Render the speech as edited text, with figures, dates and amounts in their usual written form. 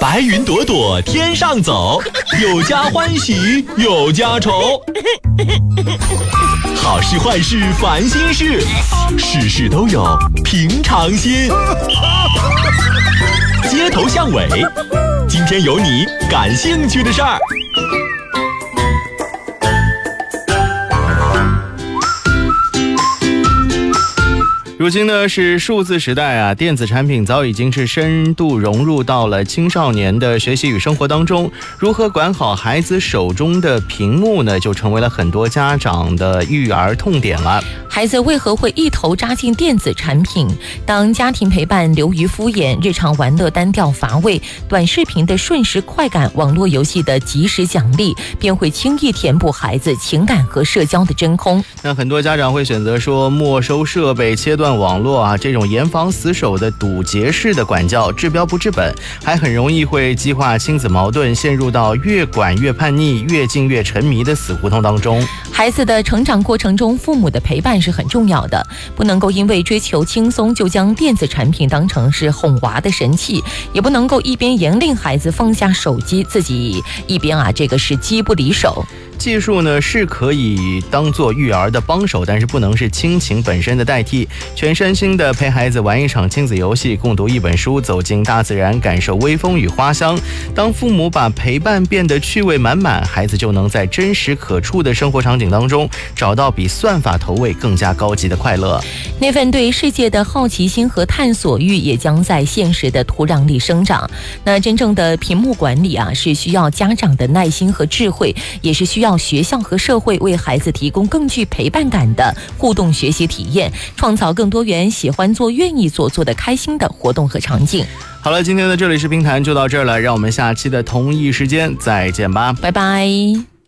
白云朵朵天上走，有家欢喜有家愁。好事坏事烦心事，事事都有平常心。街头巷尾，今天有你感兴趣的事儿。 如今呢是数字时代啊，电子产品早已经是深度融入到了青少年的学习与生活当中。如何管好孩子手中的屏幕呢，就成为了很多家长的育儿痛点了。 孩子为何会一头扎进电子产品？当家庭陪伴流于敷衍，日常玩乐单调乏味，短视频的瞬时快感，网络游戏的即时奖励，便会轻易填补孩子情感和社交的真空。 那很多家长会选择说没收设备、切断网络啊，这种严防死守的堵截式的管教，治标不治本，还很容易会激化亲子矛盾，陷入到越管越叛逆、越禁越沉迷的死胡同当中。 孩子的成长过程中，父母的陪伴是很重要的，不能够因为追求轻松就将电子产品当成是哄娃的神器，也不能够一边严令孩子放下手机，自己一边是机不离手。 技术呢是可以当做育儿的帮手，但是不能是亲情本身的代替。全身心的陪孩子玩一场亲子游戏，共读一本书，走进大自然，感受微风与花香。当父母把陪伴变得趣味满满，孩子就能在真实可触的生活场景当中找到比算法投喂更加高级的快乐。 那份对世界的好奇心和探索欲也将在现实的土壤里生长。那真正的屏幕管理是需要家长的耐心和智慧，也是需要学校和社会为孩子提供更具陪伴感的互动学习体验，创造更多元喜欢做、愿意做得开心的活动和场景。 好了，今天的这里是评谈就到这儿了，让我们下期的同一时间再见吧， 拜拜。